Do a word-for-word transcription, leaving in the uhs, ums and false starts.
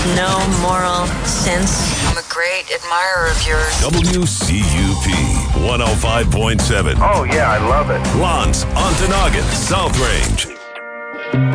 no moral sense. I'm a great admirer of yours. W C U P one oh five point seven. Oh, yeah, I love it. Lance, Ontonagon, South Range.